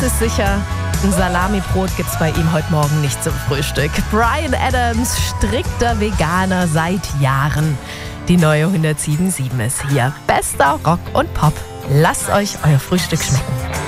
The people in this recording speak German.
ist sicher, ein Salamibrot gibt's bei ihm heute Morgen nicht zum Frühstück. Bryan Adams, strikter Veganer seit Jahren. Die neue 107.7 ist hier. Bester Rock und Pop. Lasst euch euer Frühstück schmecken.